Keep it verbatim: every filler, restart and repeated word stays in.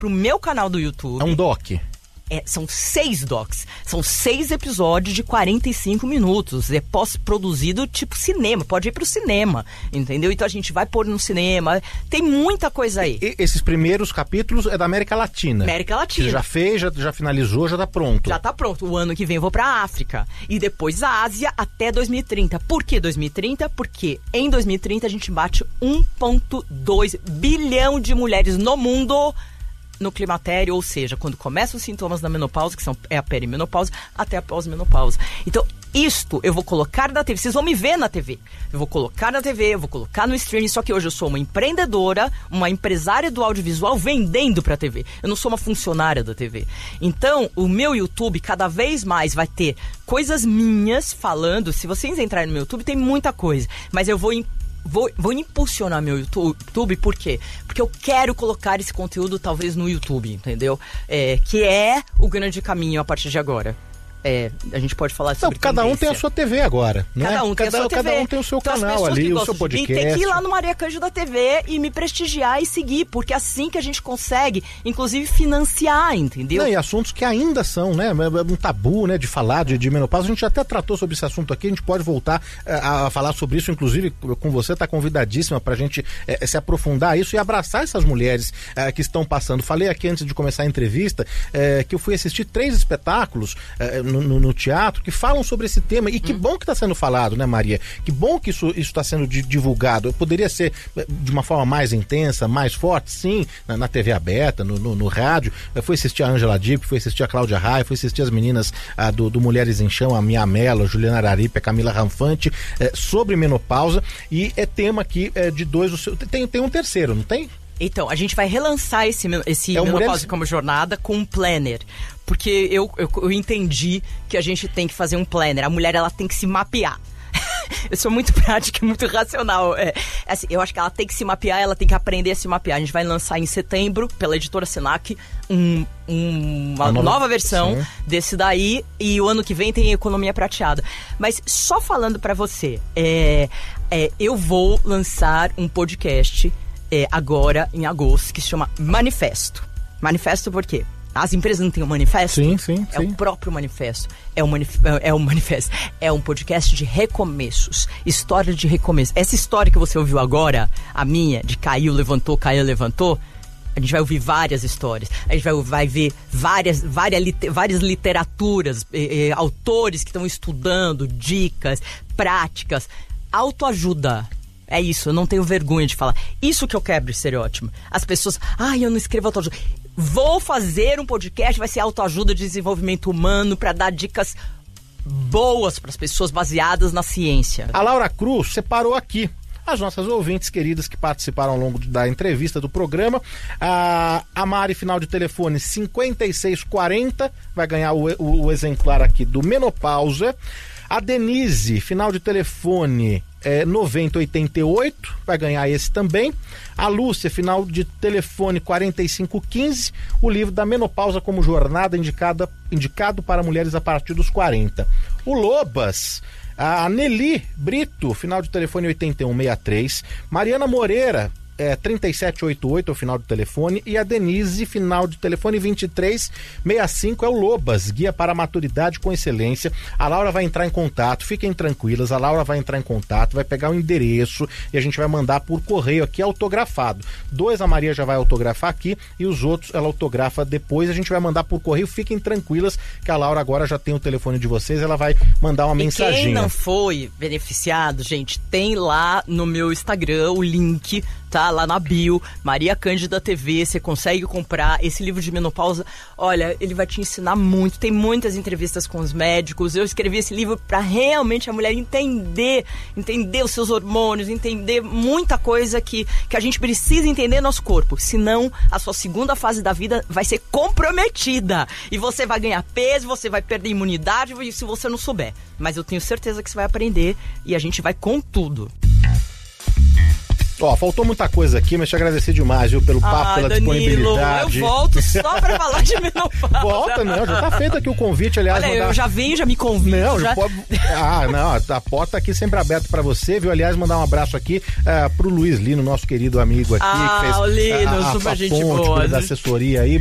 pro meu canal do YouTube. É um doc. É, são seis docs, são seis episódios de quarenta e cinco minutos, é pós-produzido tipo cinema, pode ir pro cinema, entendeu? Então a gente vai pôr no cinema, tem muita coisa aí. E esses primeiros capítulos é da América Latina? América Latina. Você já fez, já, já finalizou, já tá pronto? Já tá pronto, o ano que vem eu vou pra África, e depois a Ásia até dois mil e trinta. Por que dois mil e trinta? Porque em dois mil e trinta a gente bate um vírgula dois bilhão de mulheres no mundo no climatério, ou seja, quando começam os sintomas da menopausa, que são, é a perimenopausa, até a pós-menopausa. Então, isto eu vou colocar na T V, vocês vão me ver na T V. Eu vou colocar na T V, eu vou colocar no streaming, só que hoje eu sou uma empreendedora, uma empresária do audiovisual vendendo pra T V. Eu não sou uma funcionária da T V. Então, o meu YouTube cada vez mais vai ter coisas minhas falando. Se vocês entrarem no meu YouTube, tem muita coisa, mas eu vou Vou, vou impulsionar meu YouTube, por quê? Porque eu quero colocar esse conteúdo talvez no YouTube, entendeu? É, que é o grande caminho a partir de agora. É, a gente pode falar sobre então, cada tendência. um tem a sua T V agora, né? Cada um tem cada, a sua T V. Cada um tem o seu então, canal ali, o seu podcast. E tem que ir lá no Maria Cândida T V e me prestigiar e seguir, porque é assim que a gente consegue, inclusive, financiar, entendeu? Não, e assuntos que ainda são, né, um tabu, né, de falar de, de menopausa. A gente até tratou sobre esse assunto aqui, a gente pode voltar a, a falar sobre isso, inclusive com você, tá convidadíssima pra gente é, se aprofundar isso e abraçar essas mulheres é, que estão passando. Falei aqui antes de começar a entrevista é, que eu fui assistir três espetáculos é, no, no, no teatro que falam sobre esse tema, e que hum. bom que está sendo falado, né, Maria? Que bom que isso está sendo divulgado. Poderia ser de uma forma mais intensa, mais forte, sim, na, na T V aberta, no, no, no rádio. Eu fui assistir a Ângela Dipp, fui assistir a Cláudia Raia, fui assistir as meninas ah, do, do Mulheres em Chão, a Mia Mello, a Juliana Araripe, a Camila Ranfante, eh, sobre menopausa, e é tema aqui eh, de dois... Tem, tem um terceiro, não tem? Então, a gente vai relançar esse, esse é Menopausa Mulheres... como Jornada com um planner. Porque eu, eu, eu entendi que a gente tem que fazer um planner. A mulher, ela tem que se mapear. Eu sou muito prática, muito racional. É, assim, eu acho que ela tem que se mapear, ela tem que aprender a se mapear. A gente vai lançar em setembro, pela editora Senac, um, um, uma nova, nova versão sim. desse daí. E o ano que vem tem Economia Prateada. Mas só falando pra você, é, é, eu vou lançar um podcast é, agora, em agosto, que se chama Manifesto. Manifesto por quê? As empresas não têm um manifesto? Sim, sim, É sim. o próprio manifesto. É um, manif- é um manifesto. É um podcast de recomeços. História de recomeço. Essa história que você ouviu agora, a minha, de caiu, levantou, caiu, levantou, a gente vai ouvir várias histórias. A gente vai, vai ver várias, várias, várias literaturas, eh, eh, autores que estão estudando, dicas, práticas, autoajuda. É isso, eu não tenho vergonha de falar. Isso que eu quebro estereótipo. As pessoas, ai, eu não escrevo autoajuda. Vou fazer um podcast, vai ser autoajuda de desenvolvimento humano, para dar dicas boas para as pessoas, baseadas na ciência. A Laura Cruz separou aqui as nossas ouvintes queridas que participaram ao longo da entrevista do programa. A, a Mari, final de telefone cinquenta e seis quarenta, vai ganhar o, o, o exemplar aqui do Menopausa. A Denise, final de telefone é, noventa oitenta e oito, vai ganhar esse também. A Lúcia, final de telefone quarenta e cinco quinze, o livro da Menopausa como Jornada, indicada, indicado para mulheres a partir dos quarenta. O Lobas, a Nelly Brito, final de telefone oitenta e um sessenta e três. Mariana Moreira, É, trinta e sete oitenta e oito é o final do telefone, e a Denise, final de telefone vinte e três sessenta e cinco, é o Lobas, guia para a maturidade com excelência. A Laura vai entrar em contato, fiquem tranquilas, a Laura vai entrar em contato, vai pegar o endereço e a gente vai mandar por correio aqui autografado. Dois a Maria já vai autografar aqui e os outros ela autografa depois, a gente vai mandar por correio. Fiquem tranquilas que a Laura agora já tem o telefone de vocês, ela vai mandar uma e mensaginha. Quem não foi beneficiado, gente, tem lá no meu Instagram o link, tá? Lá na bio, Maria Cândida T V, você consegue comprar esse livro de menopausa. Olha, ele vai te ensinar muito, tem muitas entrevistas com os médicos. Eu escrevi esse livro para realmente a mulher entender, entender os seus hormônios, entender muita coisa que, que a gente precisa entender no nosso corpo, senão a sua segunda fase da vida vai ser comprometida e você vai ganhar peso, você vai perder imunidade se você não souber. Mas eu tenho certeza que você vai aprender e a gente vai com tudo. Ó, faltou muita coisa aqui, mas te agradecer demais, viu, pelo papo, ah, pela Danilo, disponibilidade. Eu volto só pra falar de menopausa. Volta, não, já tá feito aqui o convite, aliás. Olha, mandar... eu já venho, já me convido. Não, já... Pode... Ah, não, a porta tá aqui sempre aberta pra você, viu? Aliás, mandar um abraço aqui uh, pro Luiz Lino, nosso querido amigo aqui, ah, que fez o Lino, a, a, super a gente ponte boa, da assessoria aí.